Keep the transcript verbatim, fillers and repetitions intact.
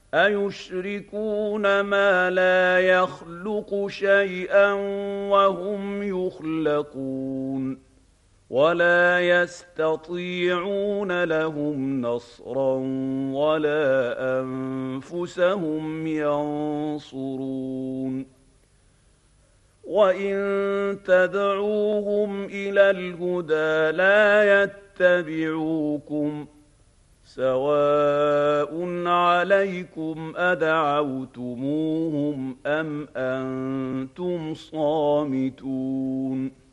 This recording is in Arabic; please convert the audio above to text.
أَيُشْرِكُونَ مَا لَا يَخْلُقُ شَيْئًا وَهُمْ يُخْلَقُونَ وَلَا يَسْتَطِيعُونَ لَهُمْ نَصْرًا وَلَا أَنفُسَهُمْ يَنصُرُونَ وَإِن تَدْعُوهُمْ إِلَى الْهُدَىٰ لَا يَتَّبِعُوكُمْ ۚ سَوَاءٌ عَلَيْكُمْ أَدَعَوْتُمُوهُمْ أَمْ أَنتُمْ صَامِتُونَ